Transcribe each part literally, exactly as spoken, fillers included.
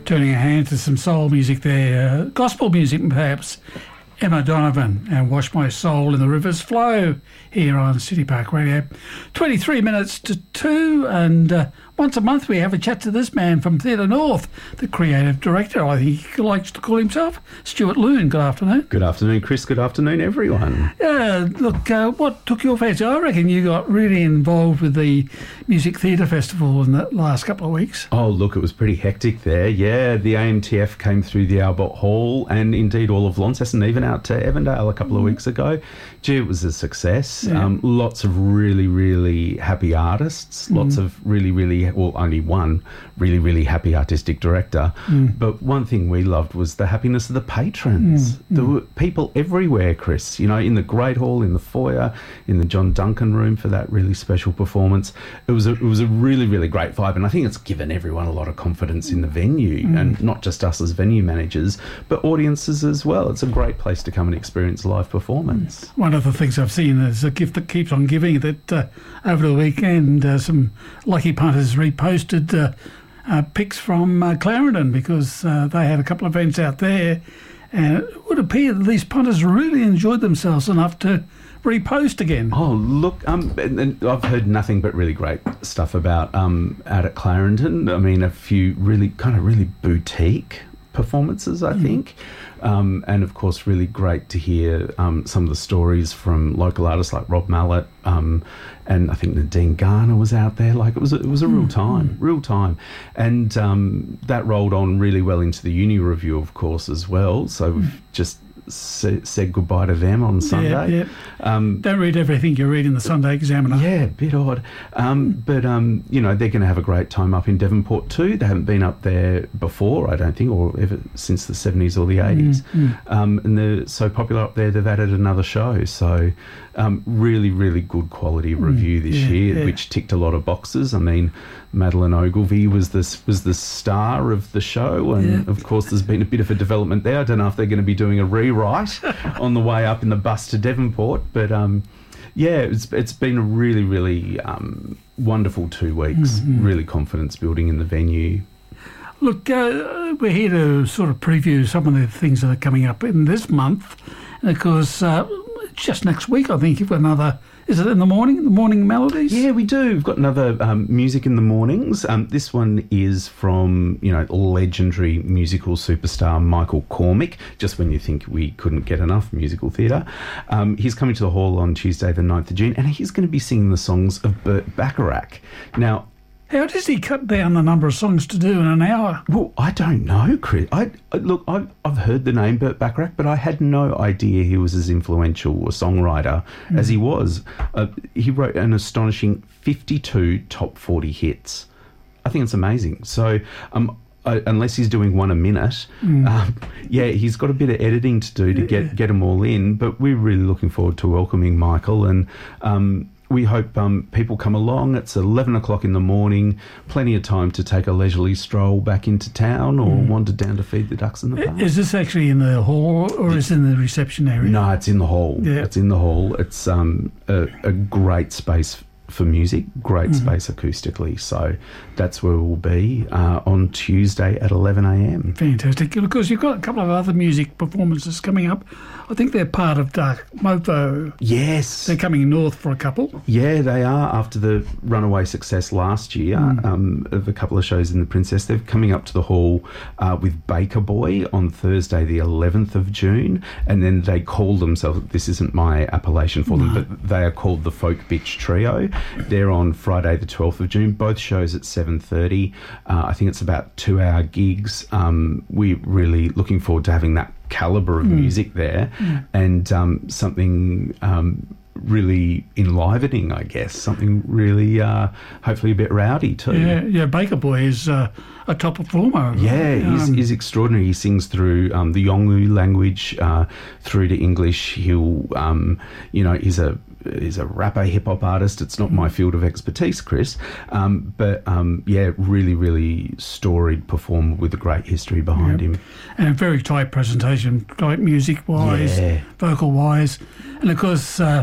Turning a hand to some soul music there, uh, gospel music perhaps. Emma Donovan and Wash My Soul in the Rivers Flow here on City Park Radio. twenty-three minutes to two, and uh, once a month we have a chat to this man from Theatre North, the creative director, I think he likes to call himself, Stuart Loon. Good afternoon. Good afternoon, Chris. Good afternoon, everyone. Yeah, look, uh, what took your fancy? I reckon you got really involved with the Music Theatre Festival in the last couple of weeks. Oh, look, it was pretty hectic there. Yeah, the A M T F came through the Albert Hall and indeed all of Launceston, even out to Evandale a couple of weeks ago. Gee, it was a success. Yeah. Um, lots of really, really happy artists. Mm. Lots of really, really, well, only one really, really happy artistic director. Mm. But one thing we loved was the happiness of the patrons. Mm. There Mm. were people everywhere, Chris, you know, in the Great Hall, in the foyer, in the John Duncan room for that really special performance. It was a, it was a really, really great vibe, and I think it's given everyone a lot of confidence in the venue, Mm. and not just us as venue managers, but audiences as well. It's a great place to come and experience live performance. One of the things I've seen is a gift that keeps on giving, that uh, over the weekend uh, some lucky punters reposted uh, uh, pics from uh, Clarendon, because uh, they had a couple of events out there, and it would appear that these punters really enjoyed themselves enough to repost again. Oh, look, um, and, and I've heard nothing but really great stuff about um, out at Clarendon. I mean, a few really kind of really boutique performances, I think. Um, and of course, really great to hear um, some of the stories from local artists like Rob Mallet, um, and I think Nadine Garner was out there. Like it was, a, it was a real time, real time, and um, that rolled on really well into the uni review, of course, as well. So we've just sa- said goodbye to them on Sunday. Yeah, yeah. Um, Don't read everything you read in the Sunday Examiner. Yeah, a bit odd. Um, but, um, you know, they're going to have a great time up in Devonport too. They haven't been up there before, I don't think, or ever since the seventies or the eighties. Mm, Um, and they're so popular up there, they've added another show. So um, really, really good quality review this yeah, year, yeah. which ticked a lot of boxes. I mean, Madeline Ogilvie was the, was the star of the show. And, Yeah. of course, there's been a bit of a development there. I don't know if they're going to be doing a rewrite on the way up in the bus to Devonport. But, um, yeah, it's, it's been a really, really um, wonderful two weeks. Mm-hmm. Really confidence building in the venue. Look, uh, we're here to sort of preview some of the things that are coming up in this month. And of course, uh, just next week, I think you've got another, is it in the morning, the morning melodies? Yeah, we do. We've got another um, Music in the Mornings. Um, this one is from, you know, legendary musical superstar Michael Cormick, just when you think we couldn't get enough musical theatre. Um, he's coming to the hall on Tuesday the ninth of June, and he's going to be singing the songs of Burt Bacharach. Now, How does he cut down the number of songs to do in an hour? well, I don't know, Chris. I, I look, I've, I've heard the name Burt Bacharach, but I had no idea he was as influential a songwriter mm. as he was. Uh, he wrote an astonishing fifty-two top forty hits. I think it's amazing. So, um, I, unless he's doing one a minute, mm. um, yeah, he's got a bit of editing to do to get get them all in. But we're really looking forward to welcoming Michael, and um, we hope um, people come along. It's eleven o'clock in the morning, plenty of time to take a leisurely stroll back into town or mm. wander down to feed the ducks in the park. Is this actually in the hall or is it in the reception area? No, it's in the hall. Yeah. It's in the hall. It's um, a, a great space for music, great mm. space acoustically. So that's where we'll be uh, on Tuesday at eleven a.m. Fantastic. Of course, you've got a couple of other music performances coming up. I think they're part of Dark Mofo. Yes. They're coming north for a couple. Yeah, they are. After the runaway success last year mm. um, of a couple of shows in the Princess, they're coming up to the hall uh, with Baker Boy on Thursday the eleventh of June, and then they call themselves, this isn't my appellation for them, no. but they are called the Folk Bitch Trio. They're on Friday the twelfth of June, both shows at seven thirty. Uh, I think it's about two-hour gigs. Um, we're really looking forward to having that calibre of mm. music there mm. and um, something um, really enlivening, I guess, something really uh, hopefully a bit rowdy too. Yeah, yeah. Baker Boy is uh, a top performer. Yeah, um, he's, he's extraordinary. He sings through um, the Yolngu language uh, through to English. He'll, um, you know, he's a He's a rapper, hip-hop artist. It's not my field of expertise, Chris. Um, but, um, yeah, really, really storied performer with a great history behind yep. him. And a very tight presentation, tight music-wise, yeah. vocal-wise. And, of course, uh,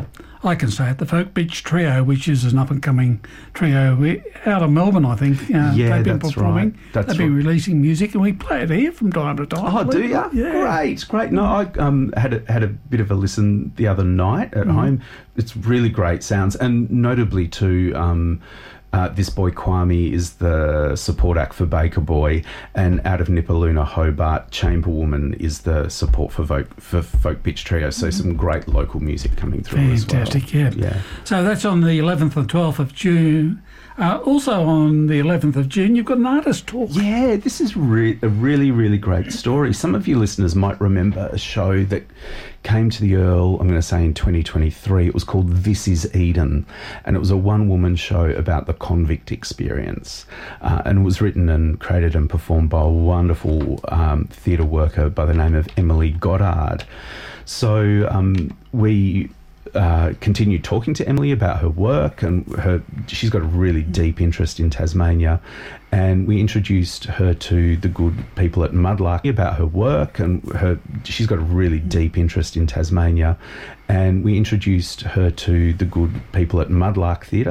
I can say it, the Folk Beach Trio, which is an up-and-coming trio we- out of Melbourne, I think. Uh, Yeah, they've been that's performing. right. That's they've been right. releasing music, and we play it here from time to time. Oh, do you? Yeah. Great, great. No, I um, had a, had a bit of a listen the other night at Mm-hmm. home. It's really great sounds, and notably too. Um, Uh, this boy Kwame is the support act for Baker Boy, and out of Nipaluna, Hobart, Chamberwoman is the support for Folk, for Folk Beach Trio. So some great local music coming through as well. Fantastic, yeah. Yeah. So that's on the eleventh and twelfth of June. Uh, also on the eleventh of June, you've got an artist talk. Yeah, this is re- a really, really great story. Some of you listeners might remember a show that came to the Earl, I'm going to say in twenty twenty-three. It was called This Is Eden, and it was a one-woman show about the convict experience. Uh, and it was written and created and performed by a wonderful um, theatre worker by the name of Emily Goddard. So um, we... Uh, continued talking to Emily about her work, and her she's got a really deep interest in Tasmania, and we introduced her to the good people at Mudlark about her work, and her she's got a really deep interest in Tasmania, and we introduced her to the good people at Mudlark Theatre.